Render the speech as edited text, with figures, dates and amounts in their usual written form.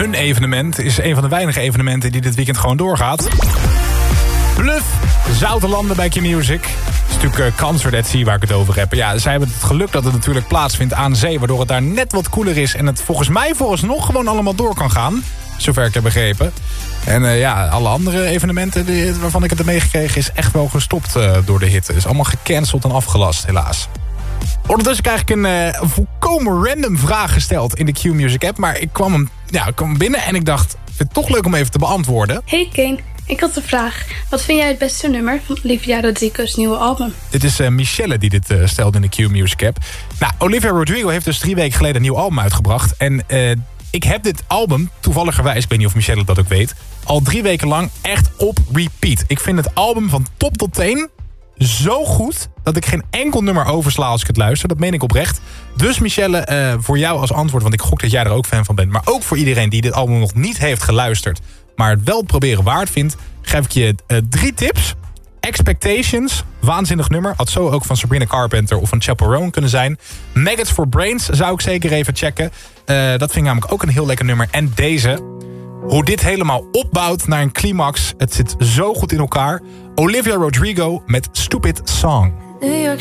hun evenement is een van de weinige evenementen die dit weekend gewoon doorgaat. Bluff, Zoutelanden bij Q-Music. Het is natuurlijk Concert at Sea waar ik het over heb. Ja, zij hebben het geluk dat het natuurlijk plaatsvindt aan zee, waardoor het daar net wat koeler is en het volgens mij vooralsnog gewoon allemaal door kan gaan. Zover ik heb begrepen. En alle andere evenementen waarvan ik het heb meegekregen is echt wel gestopt door de hitte. Is allemaal gecanceld en afgelast, helaas. Ondertussen krijg ik een volkomen random vraag gesteld in de Q-Music app. Maar ik kwam binnen en ik dacht, ik vind het toch leuk om even te beantwoorden. Hey Kane, ik had een vraag. Wat vind jij het beste nummer van Olivia Rodrigo's nieuwe album? Dit is Michelle die dit stelt in de Q-Music app. Nou, Olivia Rodrigo heeft dus 3 weken geleden een nieuw album uitgebracht. En ik heb dit album, toevalligerwijs, ik weet niet of Michelle dat ook weet, al 3 weken lang echt op repeat. Ik vind het album van top tot teen zo goed dat ik geen enkel nummer oversla als ik het luister. Dat meen ik oprecht. Dus Michelle, voor jou als antwoord, want ik gok dat jij er ook fan van bent, maar ook voor iedereen die dit album nog niet heeft geluisterd, maar het wel proberen waard vindt, geef ik je 3 tips. Expectations, waanzinnig nummer. Had zo ook van Sabrina Carpenter of van Chaperone kunnen zijn. Maggots for Brains zou ik zeker even checken. Dat vind ik namelijk ook een heel lekker nummer. En deze, hoe dit helemaal opbouwt naar een climax. Het zit zo goed in elkaar. Olivia Rodrigo met Stupid Song. New York